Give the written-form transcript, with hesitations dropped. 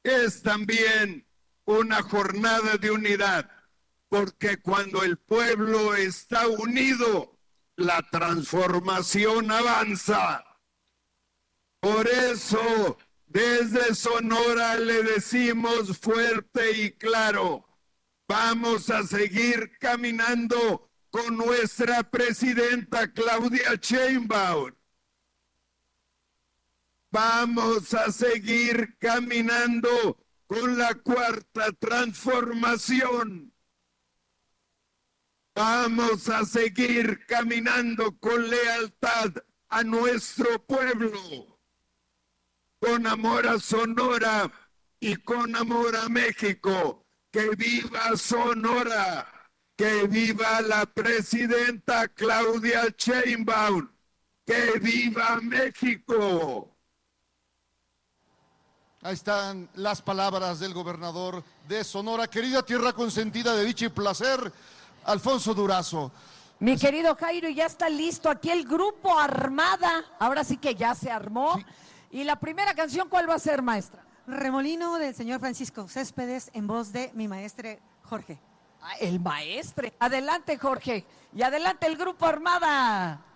es también una jornada de unidad, porque cuando el pueblo está unido, la transformación avanza. Por eso, desde Sonora le decimos fuerte y claro, vamos a seguir caminando con nuestra presidenta Claudia Sheinbaum. Vamos a seguir caminando con la cuarta transformación. Vamos a seguir caminando con lealtad a nuestro pueblo, con amor a Sonora y con amor a México. ¡Que viva Sonora! ¡Que viva la presidenta Claudia Sheinbaum! ¡Que viva México! Ahí están las palabras del gobernador de Sonora. Querida tierra consentida de dicha y placer, Alfonso Durazo. Mi querido Jairo, ya está listo aquí el grupo Armada. Ahora sí que ya se armó. Sí. Y la primera canción, ¿cuál va a ser, maestra? Remolino del señor Francisco Céspedes en voz de mi maestre Jorge. El maestre. Adelante, Jorge. Y adelante el grupo Armada.